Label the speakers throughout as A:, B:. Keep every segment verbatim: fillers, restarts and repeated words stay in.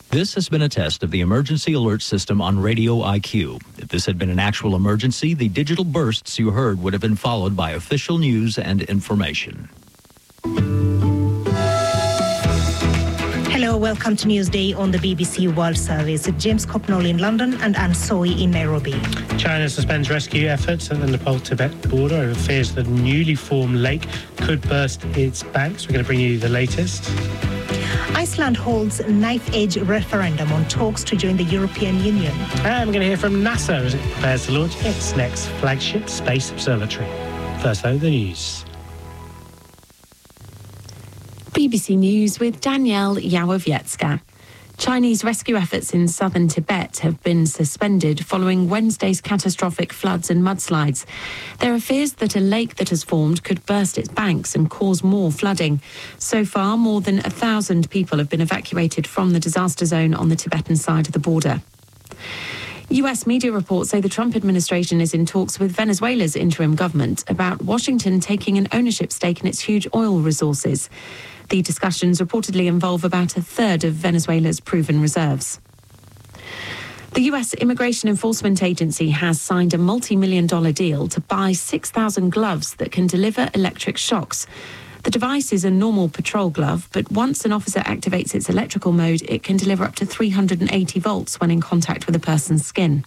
A: This has been a test of the emergency alert system on Radio I Q. If this had been an actual emergency, the digital bursts you heard would have been followed by official news and information.
B: Hello, welcome to Newsday on the B B C World Service. James Copnall in London and Anne Soy in Nairobi.
C: China suspends rescue efforts at the Nepal-Tibet border over fears that a newly formed lake could burst its banks. We're going to bring you the latest.
B: Iceland holds knife-edge referendum on talks to join the European Union.
C: And we're going to hear from NASA as it prepares to launch its next flagship space observatory. First, though, the news.
D: B B C News with Danielle Yawowiecka. Chinese rescue efforts in southern Tibet have been suspended following Wednesday's catastrophic floods and mudslides. There are fears that a lake that has formed could burst its banks and cause more flooding. So far, more than a thousand people have been evacuated from the disaster zone on the Tibetan side of the border. U S media reports say the Trump administration is in talks with Venezuela's interim government about Washington taking an ownership stake in its huge oil resources. The discussions reportedly involve about a third of Venezuela's proven reserves. The U S Immigration Enforcement Agency has signed a multi-million dollar deal to buy six thousand gloves that can deliver electric shocks. The device is a normal patrol glove, but once an officer activates its electrical mode, it can deliver up to three hundred eighty volts when in contact with a person's skin.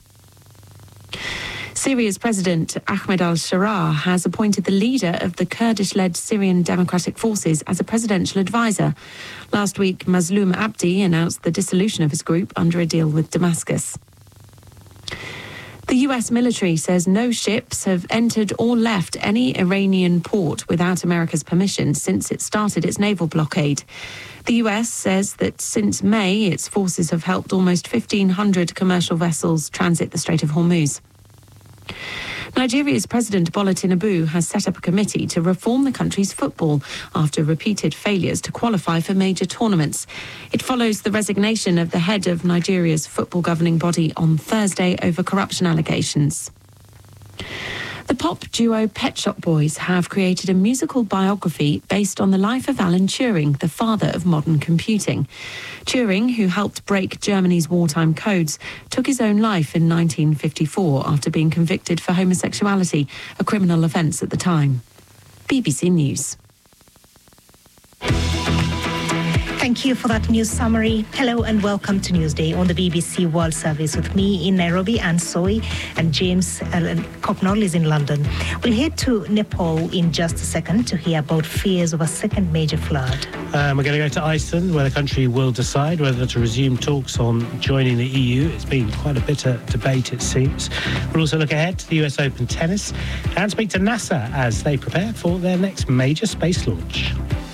D: Syria's President Ahmed al-Sharaa has appointed the leader of the Kurdish-led Syrian Democratic Forces as a presidential advisor. Last week, Mazloum Abdi announced the dissolution of his group under a deal with Damascus. The U S military says no ships have entered or left any Iranian port without America's permission since it started its naval blockade. The U S says that since May, its forces have helped almost fifteen hundred commercial vessels transit the Strait of Hormuz. Nigeria's President Bola Tinubu has set up a committee to reform the country's football after repeated failures to qualify for major tournaments. It follows the resignation of the head of Nigeria's football governing body on Thursday over corruption allegations. The pop duo Pet Shop Boys have created a musical biography based on the life of Alan Turing, the father of modern computing. Turing, who helped break Germany's wartime codes, took his own life in nineteen fifty-four after being convicted for homosexuality, a criminal offence at the time. B B C News.
B: Thank you for that news summary. Hello and welcome to Newsday on the B B C World Service with me in Nairobi, Anne Soy, and James Copnall is in London. We'll head to Nepal in just a second to hear about fears of a second major flood.
C: Um, we're going to go to Iceland, where the country will decide whether to resume talks on joining the E U. It's been quite a bitter debate, it seems. We'll also look ahead to the U S Open tennis and speak to NASA as they prepare for their next major space launch.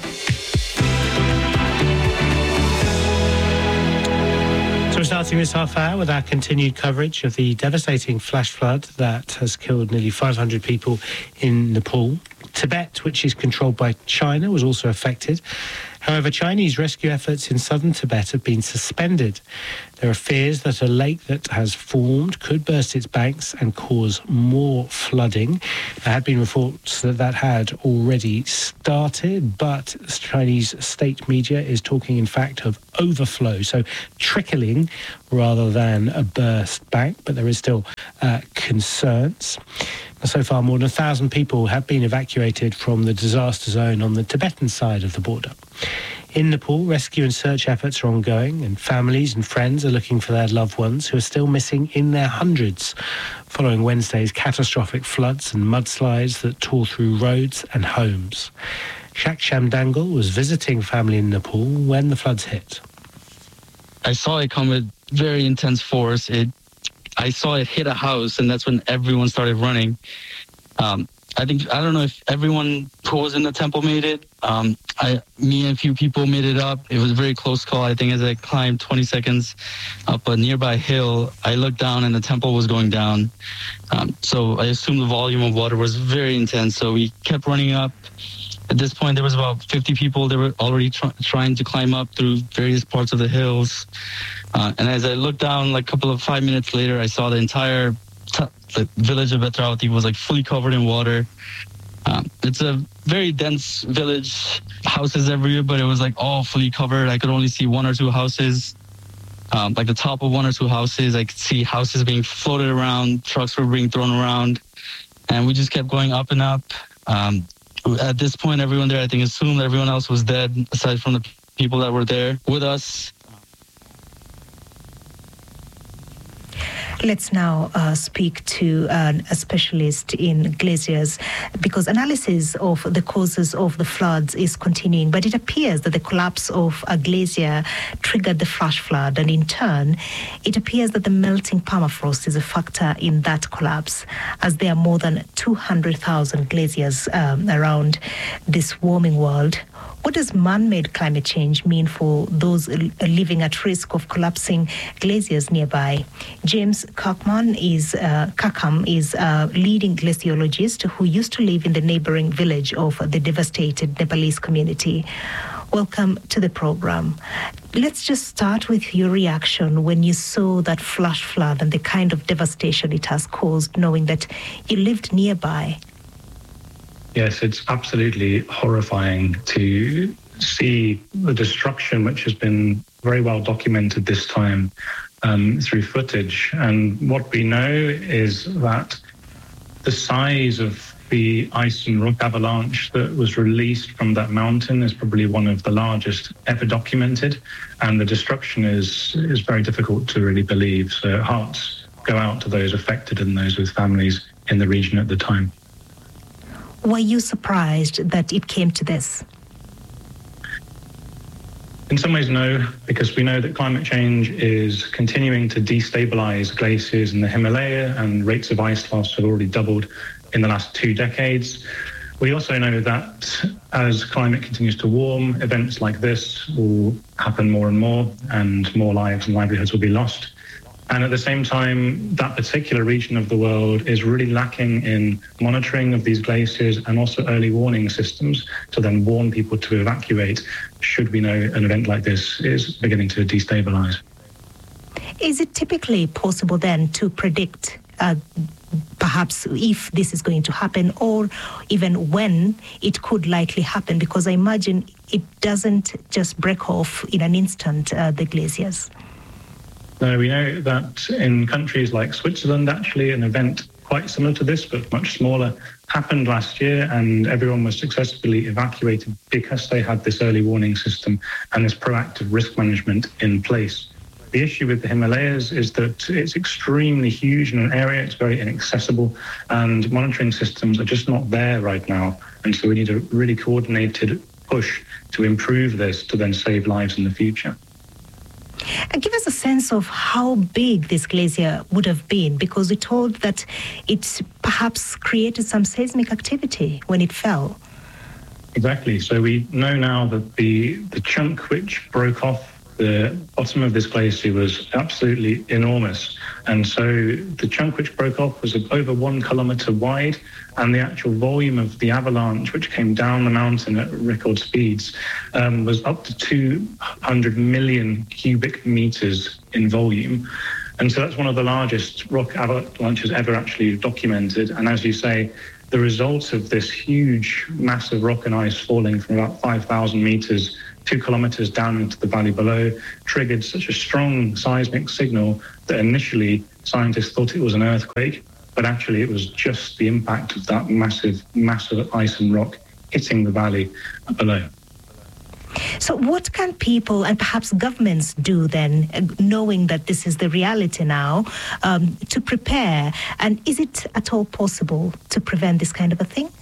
C: So we're starting this half hour with our continued coverage of the devastating flash flood that has killed nearly five hundred people in Nepal. Tibet, which is controlled by China, was also affected. However, Chinese rescue efforts in southern Tibet have been suspended. There are fears that a lake that has formed could burst its banks and cause more flooding. There had been reports that that had already started, but Chinese state media is talking, in fact, of overflow, so trickling rather than a burst bank, but there is still uh, concerns. So far, more than a thousand people have been evacuated from the disaster zone on the Tibetan side of the border. In Nepal, rescue and search efforts are ongoing, and families and friends are looking for their loved ones who are still missing in their hundreds, following Wednesday's catastrophic floods and mudslides that tore through roads and homes. Shaksham Dangle was visiting family in Nepal when the floods hit.
E: I saw it come with very intense force. It I saw it hit a house, and that's when everyone started running. Um, I think, I don't know if everyone who was in the temple made it. Um, I, me and a few people made it up. It was a very close call. I think as I climbed twenty seconds up a nearby hill, I looked down and the temple was going down. Um, so I assumed the volume of water was very intense. So we kept running up. At this point, there was about fifty people that were already tr- trying to climb up through various parts of the hills. Uh, and as I looked down, like a couple of five minutes later, I saw the entire t- the village of Betravati was like fully covered in water. Um, it's a very dense village, houses everywhere, but it was like all fully covered. I could only see one or two houses. um, like the top of one or two houses. I could see houses being floated around, trucks were being thrown around, and we just kept going up and up. Um, at this point, everyone there, I think, assumed that everyone else was dead, aside from the people that were there with us.
B: Let's now uh, speak to uh, a specialist in glaciers, because analysis of the causes of the floods is continuing, but it appears that the collapse of a glacier triggered the flash flood, and in turn, it appears that the melting permafrost is a factor in that collapse, as there are more than two hundred thousand glaciers um, around this warming world. What does man-made climate change mean for those living at risk of collapsing glaciers nearby? James Kakman is, uh, Kakam is a leading glaciologist who used to live in the neighboring village of the devastated Nepalese community. Welcome to the program. Let's just start with your reaction when you saw that flash flood and the kind of devastation it has caused, knowing that you lived nearby.
F: Yes, it's absolutely horrifying to see the destruction, which has been very well documented this time um, through footage. And what we know is that the size of the ice and rock avalanche that was released from that mountain is probably one of the largest ever documented. And the destruction is, is very difficult to really believe. So hearts go out to those affected and those with families in the region at the time.
B: Were you surprised that it came to this?
F: In some ways, no, because we know that climate change is continuing to destabilize glaciers in the Himalaya, and rates of ice loss have already doubled in the last two decades. We also know that as climate continues to warm, events like this will happen more and more, and more lives and livelihoods will be lost. And at the same time, that particular region of the world is really lacking in monitoring of these glaciers and also early warning systems to then warn people to evacuate should we know an event like this is beginning to destabilize.
B: Is it typically possible then to predict uh, perhaps if this is going to happen, or even when it could likely happen? Because I imagine it doesn't just break off in an instant, uh, the glaciers.
F: No, we know that in countries like Switzerland, actually, an event quite similar to this, but much smaller, happened last year, and everyone was successfully evacuated because they had this early warning system and this proactive risk management in place. The issue with the Himalayas is that it's extremely huge in an area, it's very inaccessible, and monitoring systems are just not there right now. And so we need a really coordinated push to improve this to then save lives in the future.
B: And give us a sense of how big this glacier would have been, because we're told that it perhaps created some seismic activity when it fell.
F: Exactly. So we know now that the, the chunk which broke off the bottom of this glacier was absolutely enormous. And so the chunk which broke off was over one kilometre wide, and the actual volume of the avalanche which came down the mountain at record speeds um, was up to two hundred million cubic metres in volume. And so that's one of the largest rock avalanches ever actually documented. And as you say, the result of this huge, massive rock and ice falling from about five thousand metres two kilometres down into the valley below triggered such a strong seismic signal that initially scientists thought it was an earthquake, but actually it was just the impact of that massive, massive ice and rock hitting the valley below.
B: So what can people and perhaps governments do then, knowing that this is the reality now, um, to prepare? And is it at all possible to prevent this kind of a thing?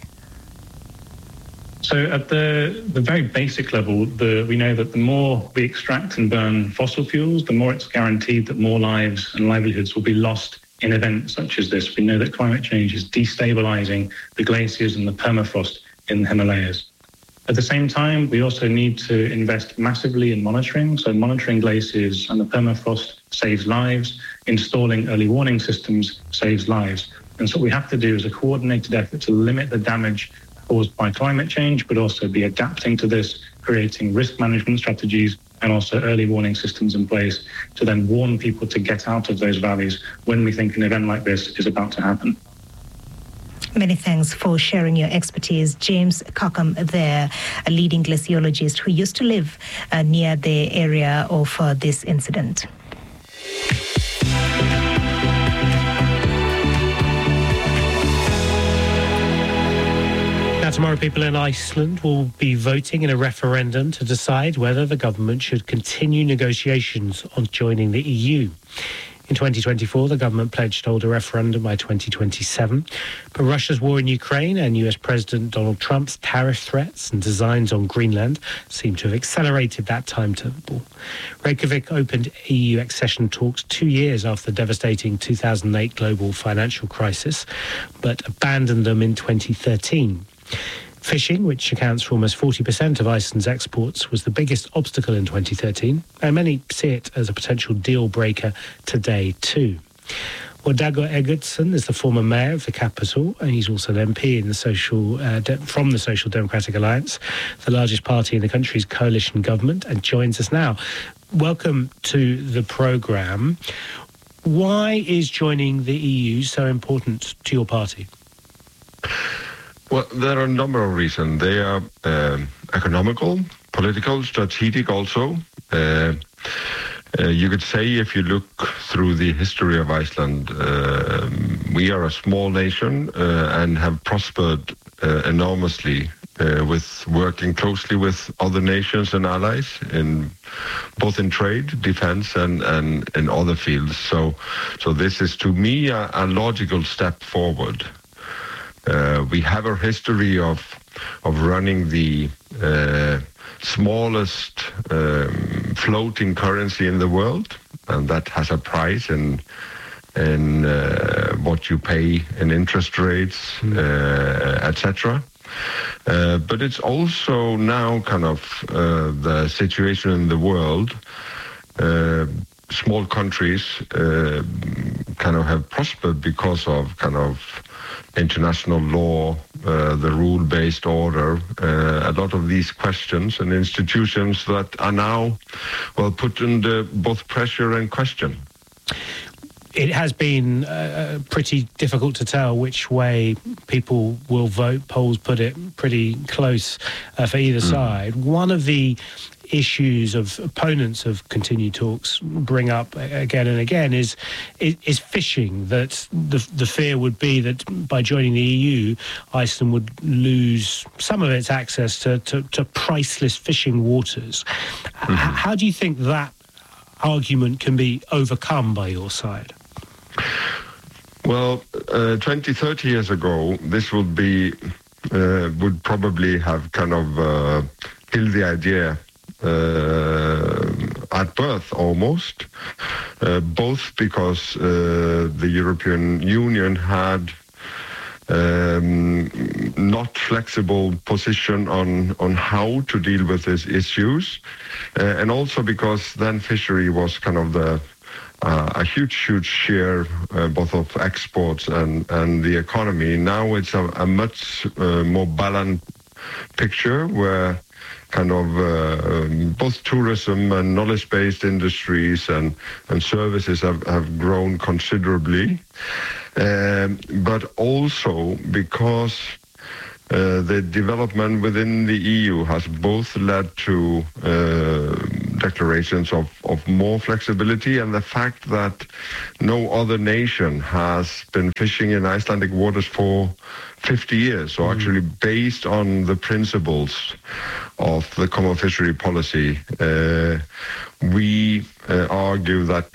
F: So at the, the very basic level, the, we know that the more we extract and burn fossil fuels, the more it's guaranteed that more lives and livelihoods will be lost in events such as this. We know that climate change is destabilizing the glaciers and the permafrost in the Himalayas. At the same time, we also need to invest massively in monitoring. So monitoring glaciers and the permafrost saves lives. Installing early warning systems saves lives. And so what we have to do is a coordinated effort to limit the damage caused by climate change, but also be adapting to this, creating risk management strategies and also early warning systems in place to then warn people to get out of those valleys when we think an event like this is about to happen.
B: Many thanks for sharing your expertise. James Kakam there, a leading glaciologist who used to live uh, near the area of uh, this incident.
C: tomorrow, people in Iceland will be voting in a referendum to decide whether the government should continue negotiations on joining the E U. In twenty twenty-four, the government pledged to hold a referendum by twenty twenty-seven. But Russia's war in Ukraine and U S President Donald Trump's tariff threats and designs on Greenland seem to have accelerated that timetable. Reykjavik opened E U accession talks two years after the devastating two thousand eight global financial crisis, but abandoned them in twenty thirteen. Fishing, which accounts for almost forty percent of Iceland's exports, was the biggest obstacle in twenty thirteen, and many see it as a potential deal breaker today too. Well, Dagur Eggertsson is the former mayor of the capital, and he's also an M P in the social uh, de- from the Social Democratic Alliance, the largest party in the country's coalition government, and joins us now. Welcome to the programme. Why is joining the E U so important to your party?
G: Well, there are a number of reasons. They are um, economical, political, strategic also. Uh, uh, you could say if you look through the history of Iceland, uh, we are a small nation uh, and have prospered uh, enormously uh, with working closely with other nations and allies in both in trade, defense, and, and in other fields. So, so this is to me a, a logical step forward. Uh, we have a history of of running the uh, smallest um, floating currency in the world, and that has a price in in uh, what you pay in interest rates, mm. uh, et cetera. Uh, but it's also now kind of uh, the situation in the world. Uh, small countries uh, kind of have prospered because of kind of international law, uh, the rule-based order, uh, a lot of these questions and institutions that are now, well, put under both pressure and question.
C: It has been uh, pretty difficult to tell which way people will vote. Polls put it pretty close uh, for either mm. side. One of the issues of opponents of continued talks bring up again and again is is, is fishing. That the the fear would be that by joining the E U, Iceland would lose some of its access to, to, to priceless fishing waters. Mm-hmm. H- how do you think that argument can be overcome by your side?
G: Well, uh, twenty, thirty years ago, this would be uh, would probably have kind of uh, killed the idea Uh, at birth almost, uh, both because uh, the European Union had um, not flexible position on, on how to deal with these issues, uh, and also because then fishery was kind of the uh, a huge, huge share uh, both of exports and, and the economy. Now it's a, a much uh, more balanced picture where kind of uh, um, both tourism and knowledge-based industries and, and services have, have grown considerably. Um, but also because uh, the development within the E U has both led to uh, declarations of, of more flexibility, and the fact that no other nation has been fishing in Icelandic waters for fifty years, so actually based on the principles of the common fishery policy, uh, we uh, argue that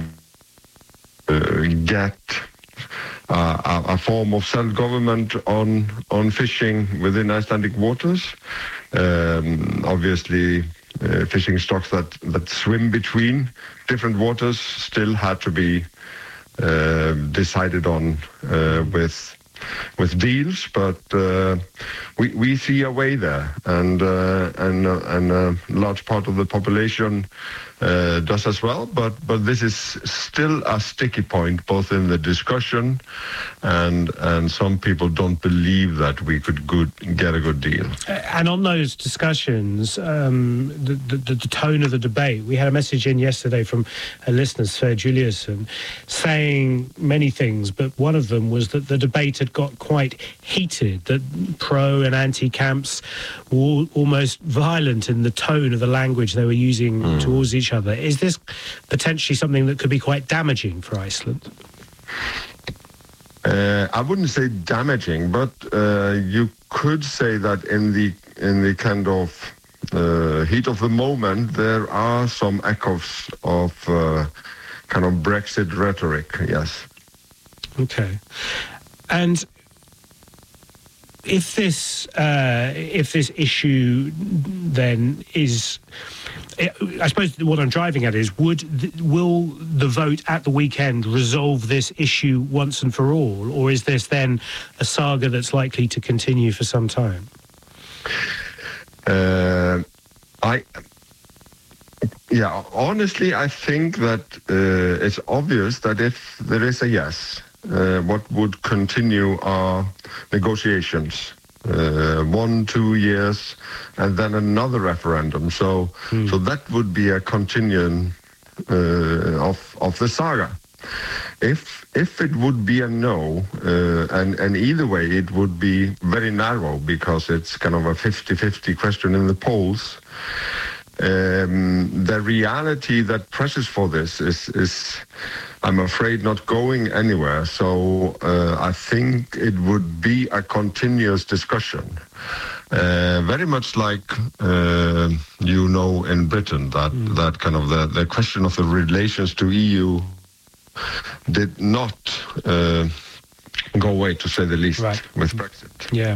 G: uh, get uh, a, a form of self-government on on fishing within Icelandic waters. Um, obviously, uh, fishing stocks that, that swim between different waters still had to be uh, decided on uh, with with deals, but uh, we we see a way there, and uh, and uh, and a large part of the population uh, does as well. But but this is still a sticky point, both in the discussion, and and some people don't believe that we could good get a good deal.
C: And on those discussions, um, the, the the tone of the debate, we had a message in yesterday from a listener, Sver Juliusson, saying many things, but one of them was that the debate had got quite heated, that pro and anti camps were almost violent in the tone of the language they were using mm. towards each other. Is this potentially something that could be quite damaging for Iceland?
G: Uh, I wouldn't say damaging, but uh, you could say that in the in the kind of uh, heat of the moment, there are some echoes of uh, kind of Brexit rhetoric. Yes.
C: Okay, and if this uh, if this issue then is, I suppose what I'm driving at is, would will the vote at the weekend resolve this issue once and for all, or is this then a saga that's likely to continue for some time?
G: Uh, I. Yeah, honestly, I think that uh, it's obvious that if there is a yes, uh, what would continue are negotiations. Uh, one, two years, and then another referendum. So, mm. so that would be a continuing uh, of of the saga. If if it would be a no, uh, and and either way it would be very narrow because it's kind of a fifty-fifty question in the polls. Um, the reality that presses for this is, is, I'm afraid, not going anywhere. So uh, I think it would be a continuous discussion. Uh, very much like, uh, you know, in Britain, that, mm. that kind of the, the question of the relations to E U did not uh, go away, to say the least, right. with Brexit.
C: Yeah.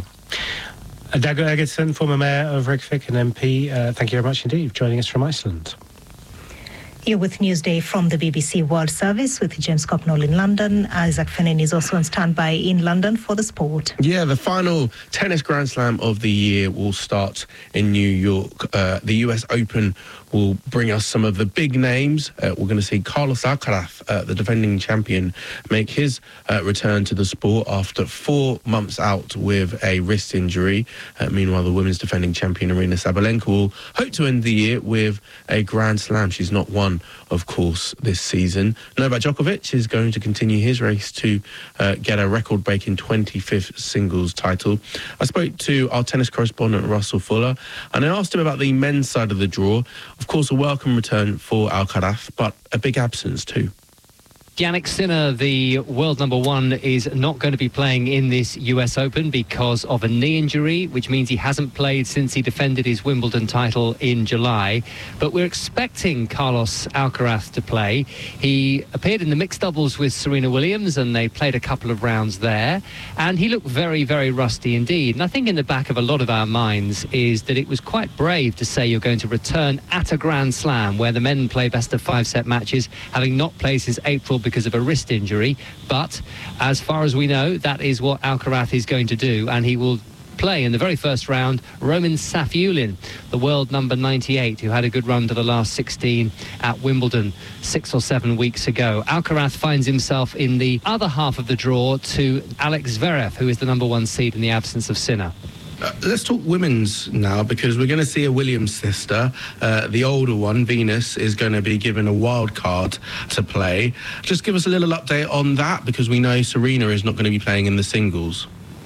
C: Dag Eggertsson, former mayor of Reykjavik and M P, uh, thank you very much indeed for joining us from Iceland.
B: You're with Newsday from the B B C World Service with James Copnall in London. Isaac Fennin is also on standby in London for the sport.
H: Yeah, the final tennis Grand Slam of the year will start in New York. Uh, the U S Open will bring us some of the big names. Uh, we're going to see Carlos Alcaraz, uh, the defending champion, make his uh, return to the sport after four months out with a wrist injury. Uh, meanwhile, the women's defending champion, Aryna Sabalenka, will hope to end the year with a Grand Slam. She's not won, of course, this season. Novak Djokovic is going to continue his race to uh, get a record-breaking twenty-fifth singles title. I spoke to our tennis correspondent, Russell Fuller, and I asked him about the men's side of the draw. Of course, a welcome return for Alcaraz, but a big absence too.
I: Jannik Sinner, the world number one, is not going to be playing in this U S Open because of a knee injury, which means he hasn't played since he defended his Wimbledon title in July. But we're expecting Carlos Alcaraz to play. He appeared in the mixed doubles with Serena Williams, and they played a couple of rounds there. And he looked very, very rusty indeed. And I think in the back of a lot of our minds is that it was quite brave to say you're going to return at a Grand Slam where the men play best of five set matches, having not played since April because of a wrist injury. But as far as we know, that is what Alcaraz is going to do, and he will play in the very first round Roman Safiullin, the world number ninety-eight, who had a good run to the last sixteen at Wimbledon six or seven weeks ago. Alcaraz finds himself in the other half of the draw to Alex Zverev, who is the number one seed in the absence of Sinner.
H: Uh, let's talk women's now, because we're going to see a Williams sister. Uh, the older one, Venus, is going to be given a wild card to play. Just give us a little update on that, because we know Serena is not going to be playing in the singles.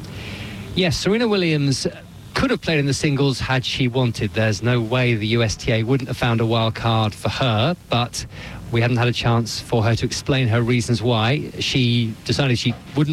I: Yes, Serena Williams could have played in the singles had she wanted. There's no way the U S T A wouldn't have found a wild card for her, but we hadn't had a chance for her to explain her reasons why. She decided she wouldn't